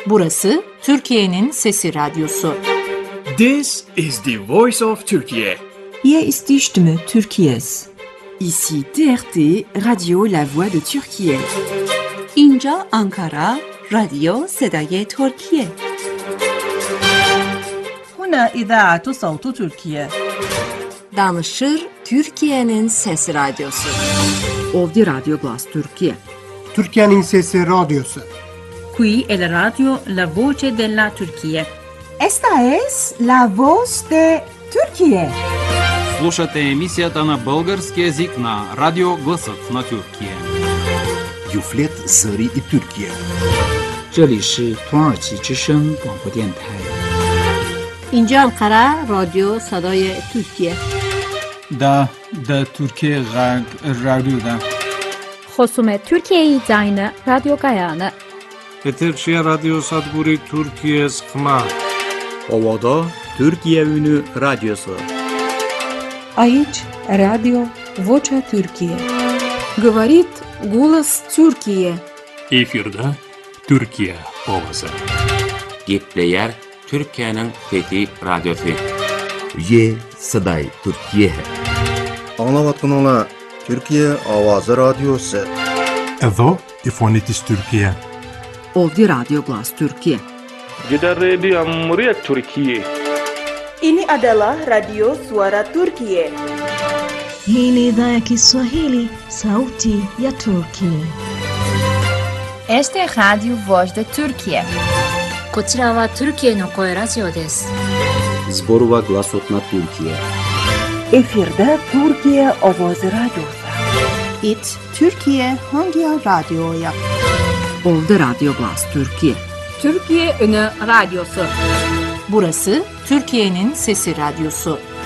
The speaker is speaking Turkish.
Burası Türkiye'nin Sesi Radyosu. This is the voice of Turkey. Hier ist die Stimme Türkiye's. Ici TRT, Radio La Voix de Türkiye. اینجا آنکارا، رادیو صدای ترکیه. هنا إذاعة صوت تركيا. Danışır Türkiye'nin Sesi Radyosu. Ovdje Radio Glas Türkiye. Türkiye'nin Sesi Radyosu. Qui è la radio La Voce della Turchia. Esta es la voz de Türkiye. Слушате емисията на български език на Радио Гласът на Türkiye. Юфлет Зари и Türkiye. 这里是土耳其之声广播电台。 اینجا انقره رادیو صدای ترکیه. دا Türkiye رادیو خصوم Türkiye زاین رادیو گایانه. Eterşehir Radyo Sadburi Türkiye Sıkma. Ovada Türkiye Ünü Radyosu. Aici Radio Vocea Türkiye. Говорит голос Türkiye. Efirde Türkiye Ovası. Gepleyer Türkiye'nin Fethi Radyosu. Ye Saday Türkiye. Anlavatkanala Türkiye Avazı Radyosu. Edo İfonitis Türkiye. Ovdje Radio Glas Türkiye. Jeda Radio Muryat Türkiye. Ini adalah Radio Suara Turkiye. Hii ni idhaa ya Kiswahili, sauti ya Turkiye. Este es Radio Voz de Turkiye. こちらはトルキエの声ラジオです。 Zborova Glasot na Türkiye. Efirde Türkiye Ovoz Radyosu. It Türkiye Hangi Radyo'ya? Ovdje Radio Glas Türkiye. Türkiye Ünü Radyosu. Burası Türkiye'nin Sesi Radyosu.